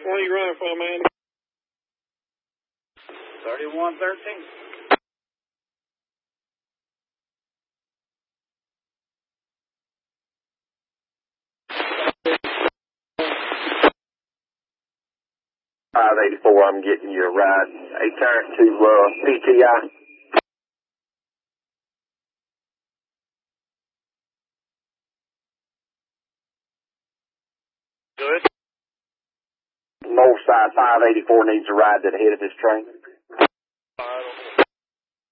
What are you running from, Andy? 3113. I'm getting you a ride. A turn to PTI. Good. North side 584 needs a ride to the head of this train.